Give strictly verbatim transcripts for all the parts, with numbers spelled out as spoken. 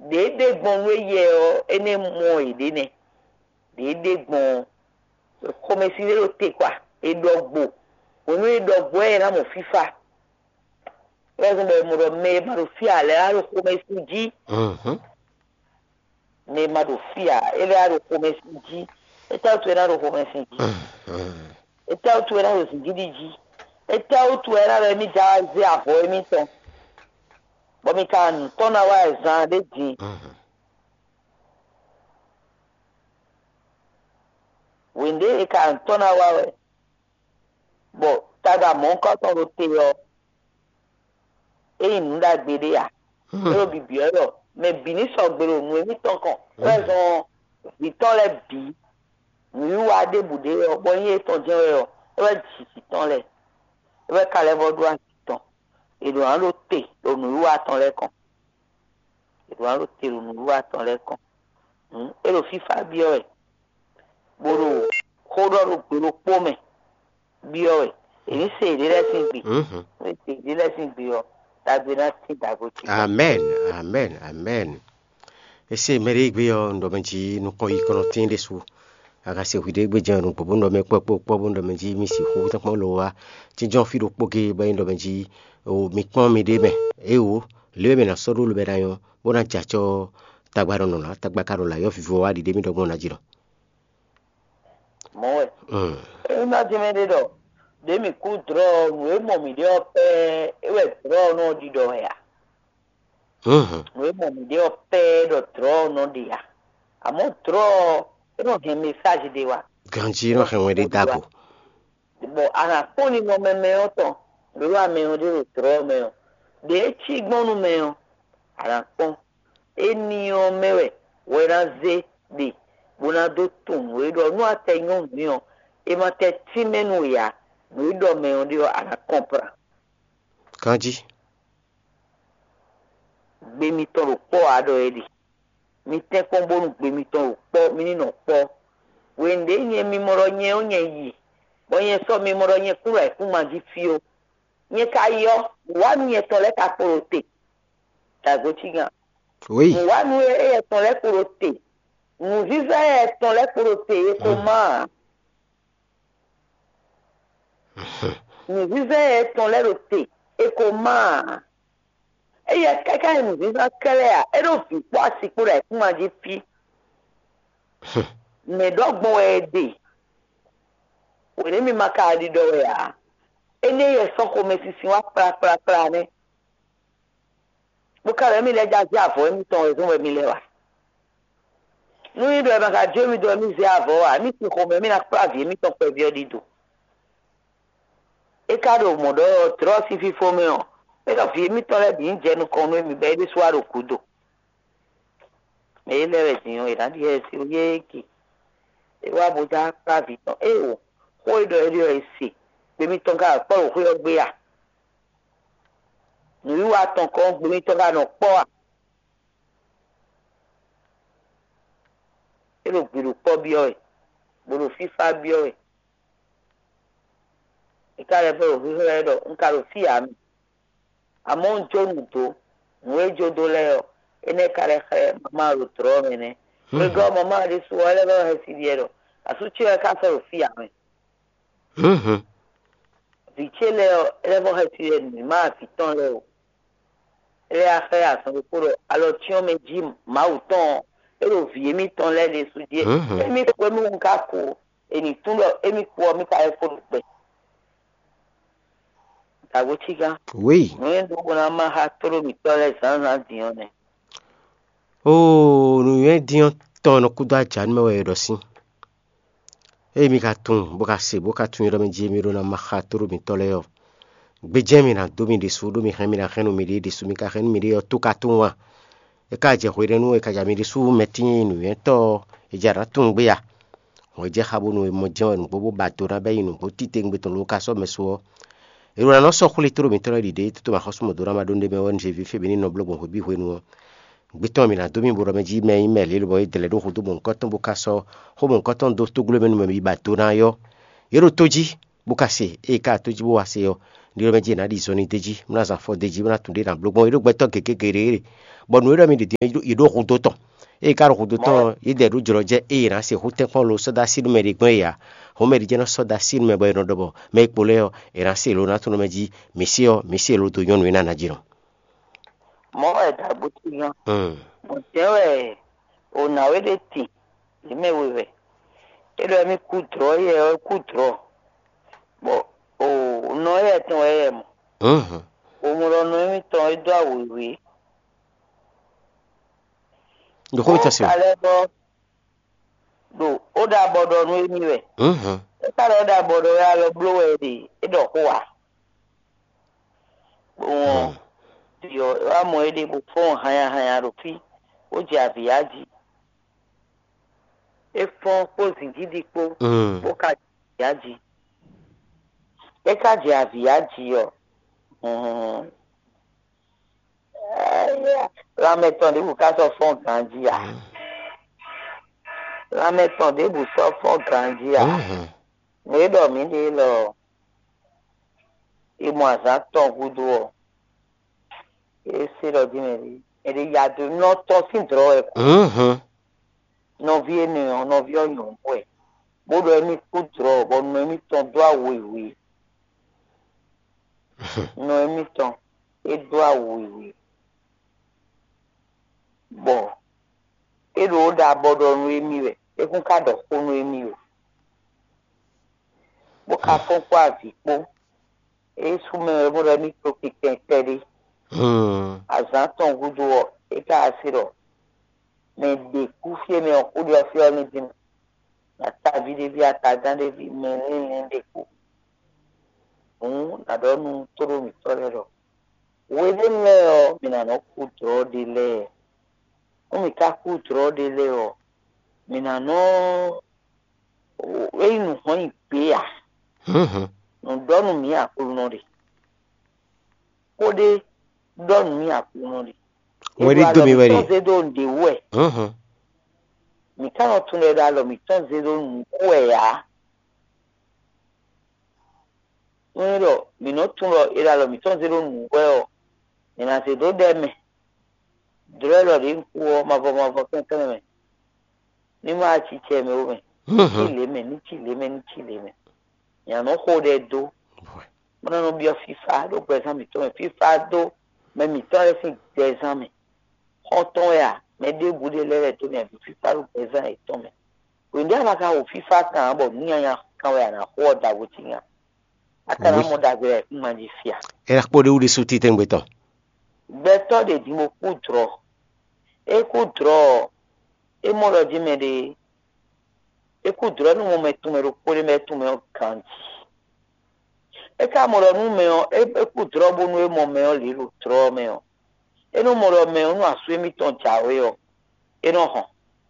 dédé gbọn we yẹ ọ ene mọ èdè nẹ dédé gbọn kọmẹsì lérò tè kwa edọgbo ònú edọgbo ẹ náà mọ fífa lọ́sùn bẹ̀rẹ̀ mọ̀rọ̀ mẹ́ màdò fíà lẹ́ àrò kọmẹsì jí mẹ́ màdò fíà ẹlẹ́ àrò kọmẹsì jí ẹtẹ́ òtún ẹ̀ náà àrò kọmẹsì jí ẹtẹ́ òtún ẹ̀ náà àrò sì jídì jí ẹtẹ́ òtún ẹ̀ náà rẹ̀ mi já zé àfọ̀ ẹ̀mí tán bọ́mi ká nù tọ́nà wa ẹ̀sán adé dín. Wende eka ntona wawe bo tada monka ton rote yo e nda gbede ya ero bibi ero me bini so gbero nu emi ton kan reason bi ton le bi ni wa de bude yo bo yin ton je yo e ji si ton le e ka le bodu an ton e do an rote o nu wa ton le kan e do an rote o nu wa ton le kan e lo fifa bi o e boro kodo gboro pome bi o e èyí ṣe ìdílé sí gbì ó ṣe ìdílé sí gbì ọ tàbí náà ti dàgbò tí. Amen, amen, amen. Ese mere igbe yo ndo menji no ko ikono tinde su aga se wide gbe jan no pobo ndo me popo pobo ndo menji mi si hu ta mo lo wa ti jon fi do poge ba ndo menji o mi pon mi de be e o le me na so do lu be dayo bona chacho tagbaro no la tagbakaro la yo fi fo wa di de mi dogbon na jiro. Mo e. Mm. E na ti me de do. De mi ku draw we mo mi de ope e we draw no di do ya. Mhm. We mo mi de ope do draw no di ya. Amo draw e no ge message de wa. Ganji no ge we de dago. Bo ana poni no me me oto. Lo wa me o de draw me o. De chi gbonu me o. Ara pon. Eni o mewe we na ze de. Bona do tun we do no atenyon mi o. E ma te ti menu ya. We do me on dio ala compra. Kanji. Gbe mi ton ro po ado edi. Mi te kon bonu gbe mi ton ro po mi ni no po. We nde yen mi moro yen o yen yi. Bo yen so mi moro yen kuro e fun ma ji fi o. Yen ka yo, wa nu yen ton le ka porote. Ta go ti gan. Oui. Wa nu e ton le porote. Mu viva e ton le porote e ko ma. Nous vivons ton l'éroté et comment et il y a quelqu'un qui nous vit dans clair et donc il quoi c'est pour être comment dire fi mais donc bon aider on est même à dire do ya et ne sont comme si si wa pra pra pra ne buka mi le ja ja fo mi ton ezo mi le wa nous il doit ba Dieu mi doit mi ja fo a mi ti ko mi na pra vie mi ton pe bio dido e kado modo trosi fi fome o e ka fi mi tole bi nje nu kon mi be bi swaro kudo me le re tin o ira di e si o ye ki e wa boja ka vi ton e o ko ido eri o esi pe mi ton ka po o ko yo gbe ya ni wa ton kon gbe mi ton ka no po a e lo gbiru po bi o e boro fifa bi o e ikare be o hihe do nkaro fi ami amon jonu do we jodo le o ene kare kare mama ro tro mene we go mama ri su wale ba he si diero asu chi ka so fi ami mhm vi chele o ele bo he si ni ma fi ton le o ele a fe asan ko ro alo ti o meji ma o ton e ro vi mi ton le le su die emi ko mi nka ko eni tun lo emi ko mi ka e fo pe. Oui. Oh, nous y dions ton no kuda jan me we dosi. E mi ka tun, boka se boka tun ro me jemi ro na ma khaturu mi tole yo. Be jemi na do mi de su do mi khami na khenu mi de su mi ka khenu mi de yo tu ka tun wa. E ka je khwire nu e ka jami de su metin nu e to e jara tun gbe ya. Wo je khabo nu mo je nu bobo batura be nu bo tite ngbe ton lo ka so meso. E ro na so khuli turu mi tole di de tu ma khosu mo dura ma donde me won je vi fe beni no blog mo bi hwenu. Biton mi na domi boro me ji me email le boy de le do hudu bon koton bukaso ho bon koton do to glome no me ba to na yo yero toji bukase e ka toji bo wase yo ndiro meji na di zoni deji mna za fo deji mna tunde na blogbon ido gbeto kekekere bon no ro mi de ido hudoton e ka ro hudoton ide ru joro je e na se huten kon lo soda sidu me de gbon ya ho me de no soda sidu me bo no dobo me poleo e na se lo na tunu meji misio misio to yonu ina na jiro mo e da buti yan mm mo tewe o na we de ti me wewe e do mi kutro ye kutro bo o no ye ton ye mo mhm o mo ro no mi ton e do awewe do ko ta se do o da bodo no mi we mhm e ka ro da bodo ya lo blow e di e do ko wa o yo amo e de bu fon haya haya ro fi o je aviaji e fon po zingidi po mm o ka aviaji e ka je aviaji yo mhm la meton de bu ka so fon ganji ya la meton de bu so fon ganji ya mhm ne do mi de lo e mo asa ton gudu o e se lo di me e de ya do no to sin dro e mhm no viene o no vio no pue bodo emi ku dro bo no emi ton do awewe no emi ton e do awewe bo e ro da bodo no emi we e kun ka do ko no emi o bo ka fon kwa vi po e su me bodo emi to ki tere mm azaton gudu o e ka asiro me de ku fie me o ku di o fie ni din na ta vide bi ata gande bi me ni ni de ku un na do nu toro mi tore ro we de me o mi na no ku tro de le o mi ka ku tro de le o mi na no we nu ho ipe ya mhm no do nu mi a ku no de o de do nu mi a ku no de we de do mi we to ze do de we mhm mi ka no tun le da lo mi ton ze do nu ku e ya Nro, mi no tunro ira lo mi ton zero nuweo. Nina se do deme. Drelo ri nkuo mavo mavo kentene me. Ni ma chiche me ume. mhm Chile me, ni chile me, ni chile me. Ya no hode do. Mwana no bio FIFA do kweza mi ton FIFA do. Me mi ton e fin kweza me. Honton ya. Me de bude lele to me FIFA do kweza e ton me. Kwendia maka o FIFA kan abo ni ya kan ya na hoda wutinga. Akana mo dagre manje fia. era pode uri suti tengbeto Beto de di mo ku draw. E ku draw. E mo lo di me de. E ku draw no mo metu me ro pole metu me o kanti. E ka mo lo nu me o e ku draw bo nu e mo me o li ro draw me o. E no mo lo me o nu asu mi ton chawe o. E no ho.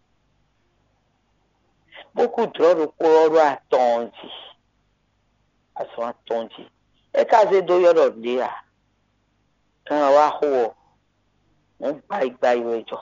Bo ku draw ro ko ro atonji. Aso atonji. E ka ze do yo ro de a. Kan wa ho. Mo gba igba iwe jo.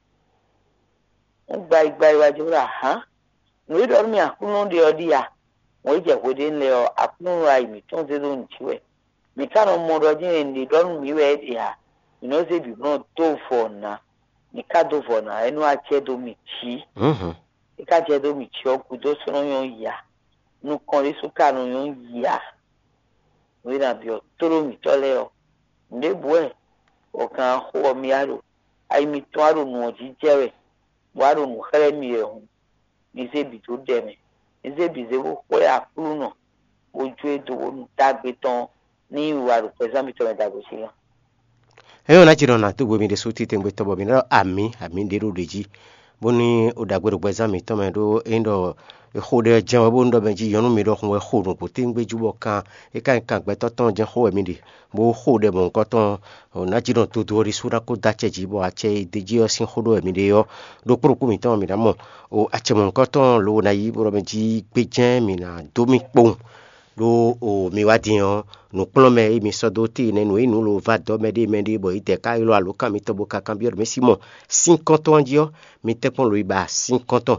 Mo gba igba iwe jo ra ha. No do mi akunu de odi ya. Mo je ko de nle o akunu ra mi ton ze do nchiwe. Mi ka no mo do jin ndi do mi we de ya. You know say bi no do for na. Mi ka do for na enu a che do mi chi. mhm Mi ka che do mi chi o ku do so yon ya. Nu kon ri su ka no yon ya. We na bi o toro mi tole o. Nde buwe o kan ho mi aro. Ai mi to aro no ji jere. Waro no khere mi e ho. Ni se bi to de me. Ni se bi ze wo ko ya kulu no. Oju e do wo dagbe ton ni waro pesa mi to me dagbo si yan. eyo na jiro na tu mi de suti tengbeto bo mi na ami ami de ro deji boni odagbero gbeza mi to me do endo e khode jan bo ndo benji yonu mi do khwe khodo bo tengbeju bo kan e kan kan gbe to ton jan kho mi di bo khode bo nko ton na jiro to do ri sura ko dache ji bo ache deji o sin khodo mi de yo do pro ku mi ton mi da mo o ache mo nko ton lo na yi bo benji gbejan mi na do mi pon lo o mi wadi on no plome mi sodoti ne no inu lo va do me de me de bo ite ka ilo alo kan mi to bo ka kan bi o mi simo cinquante ans dio mi te pon lo iba cinquante ans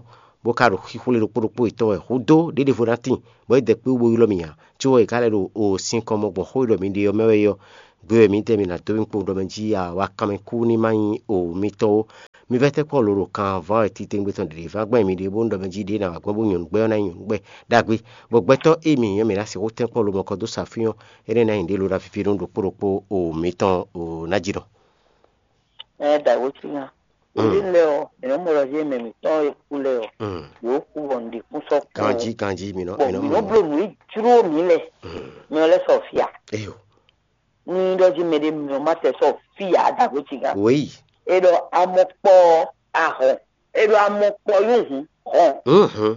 bokaro hihule ro poropo ito e hudo de de vonati bo de pu bo lo mia cho e kale ro o sin komo bo ho lo mi dio mewe yo gbe mi te mi na to npo do menji ya wa kame ku ni mai o mi to mi vete ko loro kan va e ti tengbe ton de va gbe mi de bo ndo menji de na gbo bo yun gbe na yun gbe dagbe bo gbe to e mi yan mi la se o ten ko lo mo ko do safiyan ere na inde lo ra fifi ro ndo poropo o mi ton o najiro eh da wo ti ya ile le o eno mo lo je me mi ton e ku le o yo ku won di ku so kanji kanji mi no eno mo blo mi juro mi le mi le Sofia eh ni do ji me de mi ma te Sofia da wo ti ga oui edo amopo ahon edo amopo yuhun hon mhm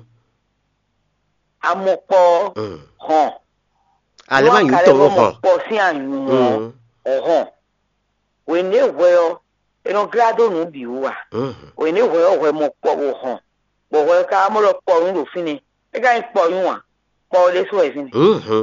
amopo hon ale ma yu to hon po si anu hon we ne wo eno grado nu bi wa we ne wo wo mo po wo hon bo wo ka mo lo po ru fini e ga po yun wa po le so e fini mhm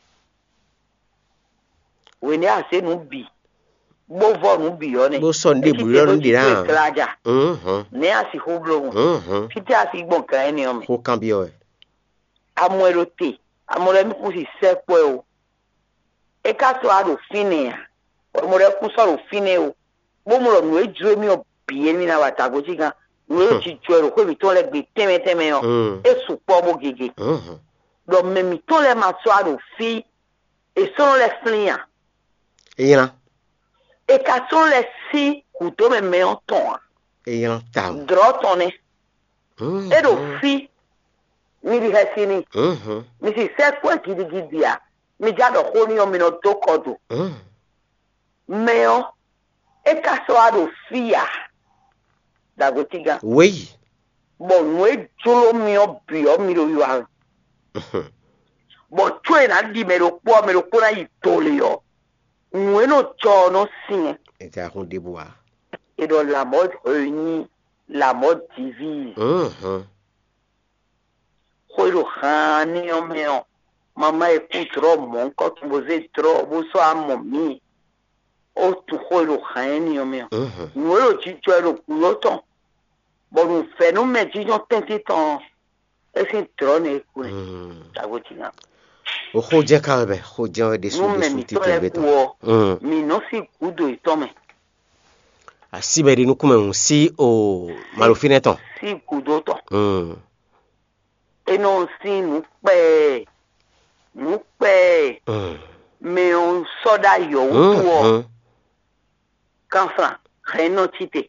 we ne ase nu bi bo vo nu bi yo ne bo so nde bu yo ndi ra mhm ne asi ho blo mhm fiti asi gbon kan eni o mi ho kan bi o e amoro te amoro mi ku si sepo e o e ka so ado fini ya o mo re ku so ro fini o bo mo lo nu ejuro mi o bi eni na wata go ji gan nu e ti ju ero ko mi to le gbe teme teme yo e su po bo gege mhm do me mi to le ma so ado fi e so le flian e yan e ka so le si ku to me me on ton e yan tam dro ton e mhm e do fi mi di hasini mhm mi si se kwa gidi gidi ya mi ja do ko ni o mi no to kodu mhm me o e ka so ado fi ya da go tiga oui bo nu e jolo mi o bi o mi ro yo a mhm bo tue na di me ro po me ro ko na yi to le yo nu e no cho no sin e ta hun de bois et dans la mode réunie la mode divise mhm ko ro khani o me o mama e ku tro mon ko tu ze tro bo so amo mi o tu ko ro khani o me o mhm nu e ro ti tu ro ku lo ton bo nu fe nu me ti jo tenti ton e sin tro ne ku ne mhm ta go ti na o ho je ka be ho je de su nu de me su mi ti to te le be ku to o mhm mi no si ku do ito me asiberi nu kuma un si o malofine ton si ku do to mhm e no si nu pe nu pe mhm me on soda yo tu o mhm kanfra reno tite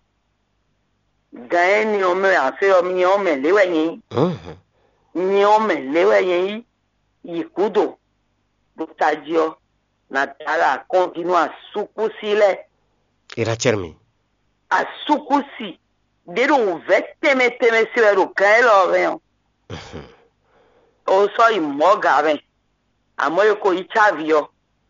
gaeni o me afi o mi o me lewe yin mhm ni o me lewe yin ikudo butajio na tara continua suku sile era chermi a suku si de do veteme teme sile do kaelo ren mhm o so imoga ren amoyo ko ichavio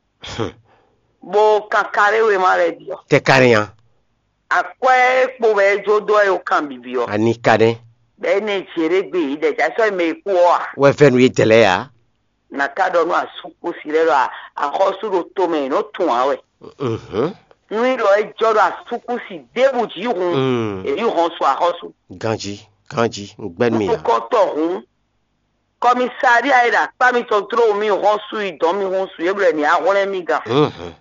bo kakare we mare dio te karian akwe po we jodo e o kan bibio ani kade be ne chere gbe ide ja so me ku o a we fenu itele ya na kado no asuku sile ro a ahosu ro to me no tun awe mhm ni lo e jodo asuku si debu ji hun mhm e yu hon so ahosu ganji ganji ngben mi ko ko to hun komisaria ira pa mi to tro mi hon su idon mi hon su ebre ni ahore mi ga mhm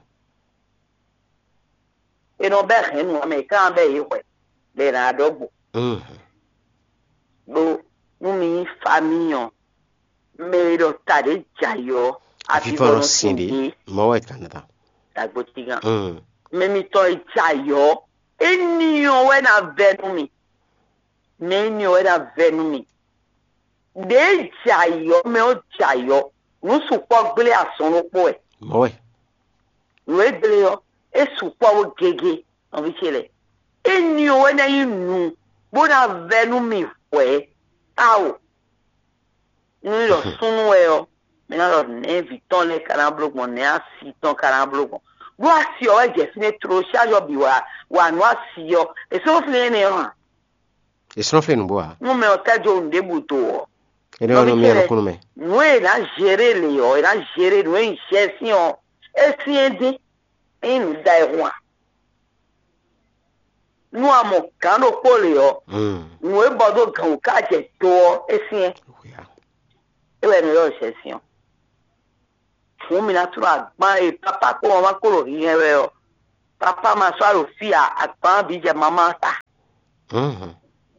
e no be hen no me kan be iwe le na dogbo mhm lo mi famille me ro tare jayo afi foro sindi mo wet kanada dagbotiga mhm me mi to jayo eniyan we na venu mi me ni we na venu mi de jayo me o jayo nu su po gbele asun lopo e mo we we gbele yo e su po wo gege on vi chele eniyan we na inu bo na venu mi we awo ni lo sunu e o me na lo ne viton le karamblogbon ne asi ton karamblogbon do asi o e je fine tro shajo bi wa wa no asi yo e so fine ne o e sono fenu boa no me o tajo nde buto o ere ono mi ano kunu me no e na gérer le o e na gérer no e se si o e si ede e nu da e wa nu amo kan do pole yo Mm. nu e bodo kan ka je to esien Yeah. e we no yo se sien fún mi na tún àgbọn e papa kó wọn wá kúrò yẹn rẹ o papa máa sọ àrò fi àgbọn bí jẹ màmá ta Mhm.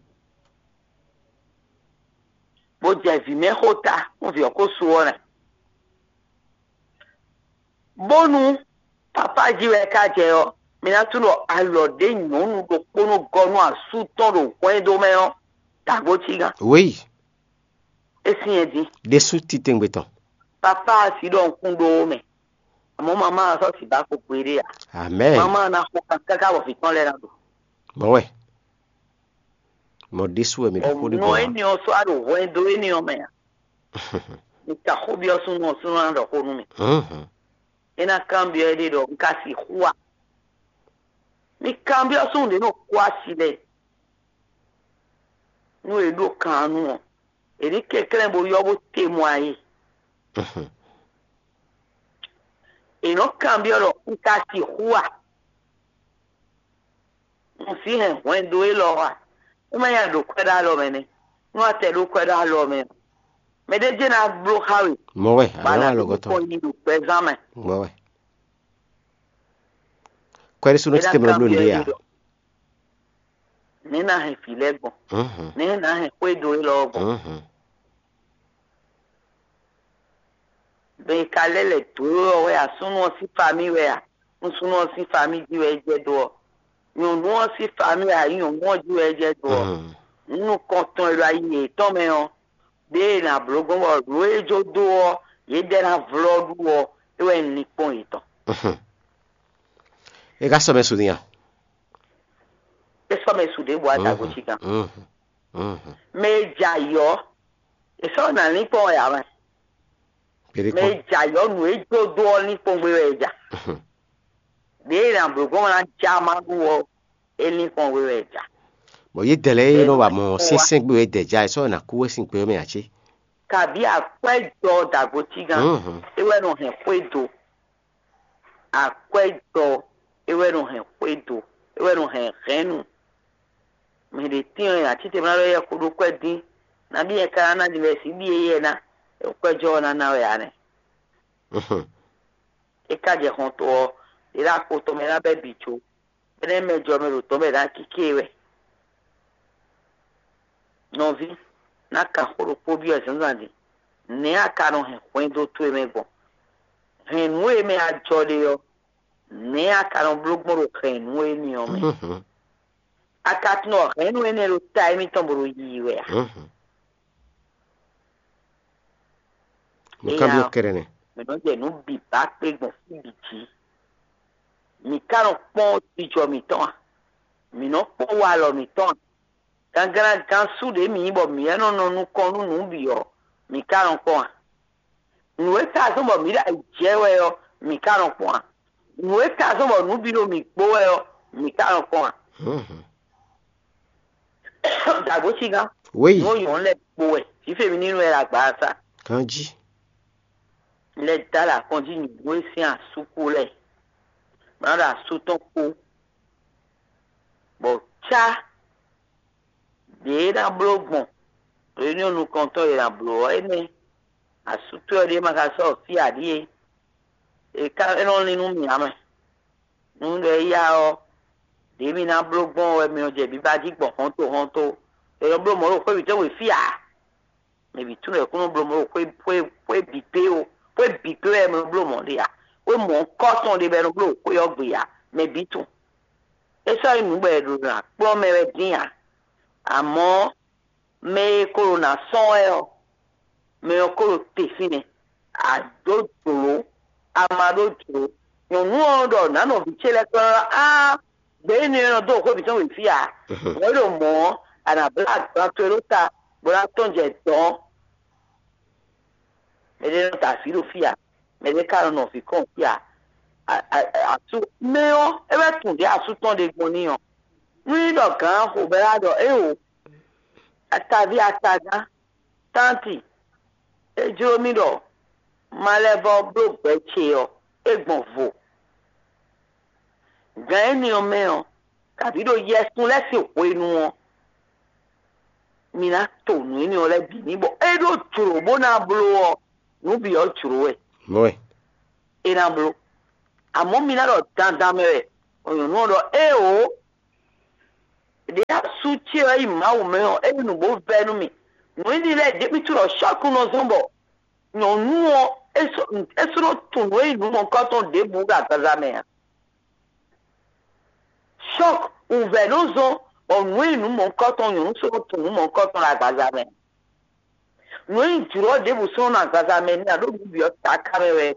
bó jẹ ìfìmẹ́ kó ta wọn fi ọkọ sùn wọn rẹ bónú papa jí rẹ ká jẹ ọ mi na tún lọ alọdẹ ìyọnu ló kpónú gọnú àsútọ ló wọ́n ẹdọ mẹ́ọ́ dàgbò tí gan Oui. esi yẹn di Des sous titing béton. papa sì lọ nkún lówó mẹ àmọ́ màmá sọ sì bá kó péré à Amen. màmá náà kó kankan wọ̀ fi tán lẹ́ra lò. Bon ouais. Mon dessous est mis dans le no bois. eni oso ado wendo eni ome nika hobi oso no oso na ndo honu mi Mhm. ena cambio ede do nkasi huwa mi cambio oso de no kwa sile no edo kanu eri kekere bo yobo temu ayi Mhm. eno cambio do nkasi huwa nfi he wendo elo wa uma ya do kweda lo mene no ate do kweda lo mene me de jena bro hawi Bon ouais. bana Alors, le ko goton. ni do examen Bon ouais. Quoi est-ce que tu me l'as dit? nina he filego Mhm. nina he kwedo ilogo Mhm. be kalele to we asunu si fami we a nsunu si fami ji we je do yonu si fami a yonu ji we je do Mhm. nu konton elo ayi to me o de na blogo wo ro ejo do ye de na vlog wo e we ni pon ito Mhm. Et qu'est-ce que tu me dis? eso me sude bo adago chika Mhm. Mhm. me jayo eso na ni pon ya ma Péricon. me jayo nu ejo do ni pon gbe we ja Mhm. de na blogo na chama wo eni pon gbe we ja Bon, il délai no va mon c'est cinq buts déjà, ça on a coué cinq buts mais achi. kabi akwejo dago chiga Mhm. ewe no he kwedo akwejo ewe no he kwedo ewe no he renu me de tiyan ya tite na lo ye kudu kwedi na bi e kana na diversi bi ye na kwejo na na ya ne Mhm. e ka je hon to ira ko to me na be bicho ene mejo me ro to me na kikewe no vi na ka horo pobia zanzandi ne aka no he kwendo to emego he no eme ajode yo ne aka no blogmoro he no emi o me Mhm. aka no he no ene ro time tomboro yiwe ya Mhm. Mo cambio kerene. me no je no bi ba pe gbon si biti mi karo pon ti jo mi ton mi no po wa lo mi ton gangara kan su de mi bo mi no no nu kon nu nu bi yo mi karo pon nu e ta so bo mi da jewe yo mi karo pon nu e ta so bo nu bi lo mi po yo mi karo pon Mhm. dago chiga Oui. no yo le po e ti fe mi ninu e la gba sa Kanji. le dala konji ni bo si an suku le mara su ton ko bo cha de na blogbon reunion nu konto e la blo ene asutu e de ma ka so fi adie e ka e no ninu mi ame nu le ya o de mi na blogbon e mi o je bi ba jigbon hon to hon to e lo blo mo ro ko bi te we fi a me bi tu le kunu blo mo ro ko ko ko bi pe o ko bi pe e mo blo mo le ya we mo ko ton de be no blo ko yo gbe ya me bi tu e so inu gbe do na po me we din ya àmọ́ me corona son e o me o koro te fine adojoro amadojoro yonu odo na no bi chele kan ah be ni no do ko bi ton we fi a wo lo mo ana black black toyota bora ton je don me de no ta fi lo fi a me de ka no fi kon fi a atu me o e be tun de asu ton de gbon ni o ni do kan ko be la do e o atavi ataga tanti ejo mi do malebo bro peche o egbon vo gan ni o me o tàbí ló yẹ sun lẹ́sìn òpó inú wọn mina tó nu ẹni ọlẹ́ bì níbọ̀ ẹ ló tùrò bó náà bolo ọ níbi ọ tùrò ẹ. mọ́ẹ̀. ẹ náà bolo àmọ́ mina lọ dandan mẹ́rẹ̀ ọ̀yàn náà lọ ẹ o èdè yà sùn tí ẹ yìí máa wò mẹ́hàn ẹ nù bó bẹ́ẹ̀ nù mí nù ẹni lẹ́ débi tùrọ̀ ṣọ́ọ̀kù náà sọ́nbọ̀ yàn nù ọ ẹ sọ̀rọ̀ tùn nù ẹ̀yìn nù mọ̀ nǹkan tó dé bù gàgàzà mẹ́hàn. Choc ouvert nos ans, on nous nous mon coton, nous sommes tout mon coton la gazamène. Nous tu vois des boussons la gazamène, à l'autre bout ta caméra.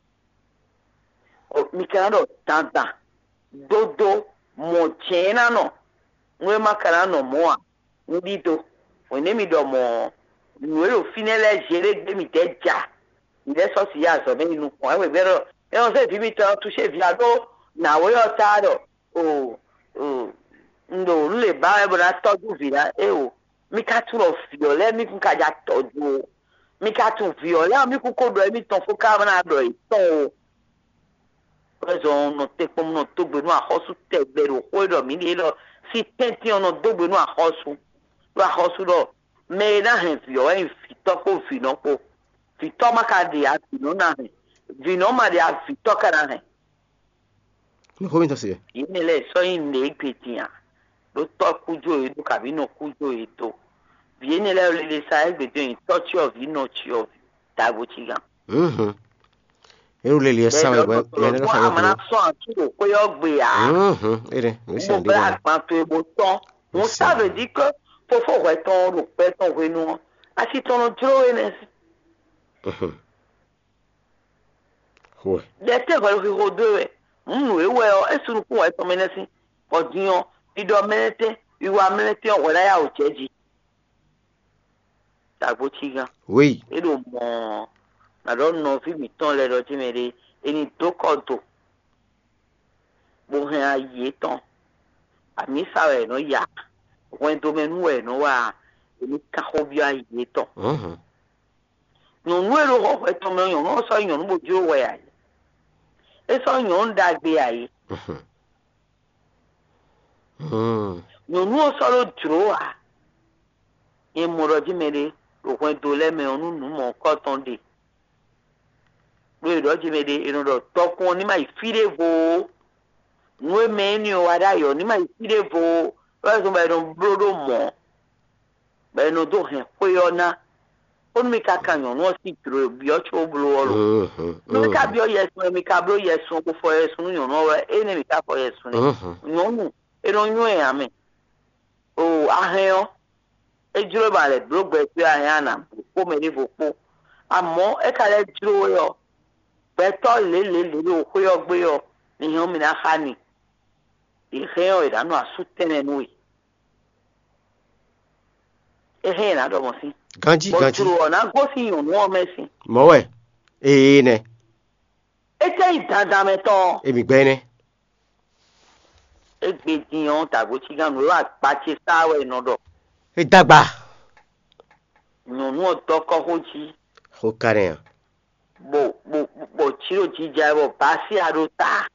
Oh, Mikano, tanta, dodo, mon chien, non. Nous macano, moi, nous dit tout. On est mis dans mon. Nous le final, j'ai des mitaines. Il est sorti à ça, mais nous, on est bien. Et on s'est dit, touché via l'eau, n'a pas tard. Oh, oh, ndo le ba e bona tọ́jú vira e o mi ka tún lọ violet mi kun ka ja tọ́jú o mi ka tún violet mi kun ko do mi ton fo ka na do iton o rezo no te pom no to gbe no ahosu te gbe ro ko do mi ni lo si tenti ono do gbe no ahosu lo ahosu do me na hen violet fi to ko fi no ko fi to ma ka di a fi no na hen vi no ma di a fi to ka na hen. Comment ça c'est? Il me laisse une négligence. Le temps coujo et le cabino coujo et tout. Vienne là le laisser de une torture vie noture. Ta boutiga. Mhm. Et où les liens ça va bien le faire. Mana so antu ko yo gbe ya. Mhm. Ere, oui c'est ndé. On ça veut dire que faut faut retourner le père ton renou. Asi ton dro enes. Mhm. Ouais. L'été va le redorer. Mmm, we well, it's to go at menacing, or Dion, you don't menacing, you are menacing when I out, Jedgy. Tabotiga. Oui. It don't more. I don't know if you don't let or Jimmy any docoto. Bohea yeton. I miss our no yak. When domain were no are, any cahobia yeton. Mhm. No, no, no, I told me, you know, so you know what you wear. It's on your own that be I. Mhm. No, no, solo draw. In Morojimede, when to let me on no more cotton day. We Rojimede, you know, talk on my feet evo. No man, you are I on my feet evo. Where's my own brodo more? But no, don't have Poyona. On me cacanyon, no see through Biocho blow. No cabio yes, when me cabro yes, so for yes, no, no, enemy cap for yes. No, no, it don't know, I mean. Oh, I hear a drew by the broke by Piana, who made it for. I'm more a callet drew. Better little little wheel wheel, the human honey. The hair, I know a suit and we. A hen, I don't see. Ganji, ganji. On go see you, no mercy. Mowe. Eh, ne. Ete ìdáda mẹ́tọ́. Èmi gbẹ́ ne. Egbe diyan tàbí chigan ló àpàtì sáwẹ̀ ìnàdọ̀. E dàgbà. Nùnú ọ̀tọ́ kọ́kọ́ jí. Ó kárẹ̀ yàn. Bò bò bò chiro jíjà bò bá sí àròtá.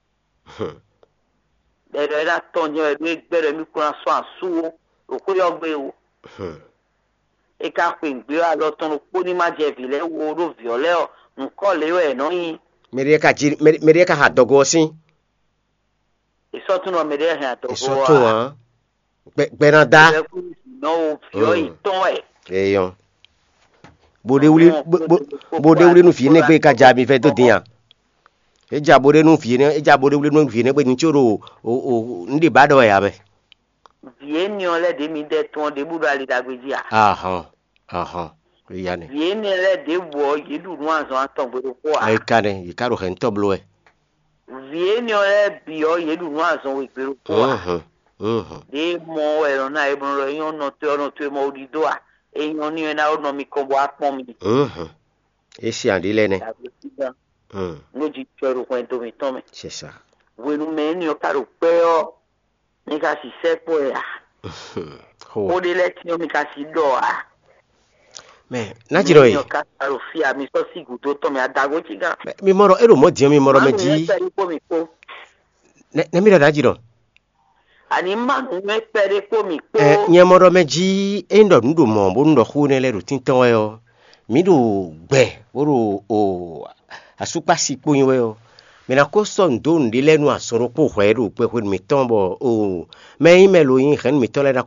Bẹ̀rẹ̀ ẹ̀dá tọ́jú ẹ̀rú ẹgbẹ̀rẹ̀ mi kúra sọ àsúwò. Òkúrẹ́ ọgbẹ́ o. Eka pe ngbe wa lo ton po ni ma je vile wo ro viole o nko le we no yin mere ka ji mere ka ha dogo sin iso tun no mere ha dogo iso tun wa gberanda no fio iton e eyan bode wuli bode wuli nu fi ne pe ka ja mi fe to diyan e ja bode nu fi ne e ja bode wuli nu fi ne pe ni choro o ndi bado ya be vie ni ole de mi de ton de budu ali dagbeji a aha aha iya ne vie ni le de bo yidu nu anso aton gbedo ko a e kare i karo hen to blo e vie ni ole bi o yidu nu anso we gbedo ko a mhm mhm de mo e ro na e bon ro yon no te ono te mo di do a e yon ni na ono mi ko bo apon mi mhm e si andi le ne mhm no ji choro kwento mi tome c'est ça we nu me ni o karo pe o mi ka si sepo ya o de let ni mi ka si do a me na jiro yi mi ka karo fi a mi so si gudo to mi adago ti gan mi moro ero mo di mi moro meji ne mi da jiro ani manu me pere ko mi ko eh nyamoro meji endo ndu mo bo ndo khune le rutinto yo midu gbe boro o asupa sipo yo mena ko son ndo ndile nu asoro po hweru pe hwen mi tombo o me imelo yin hen mi tole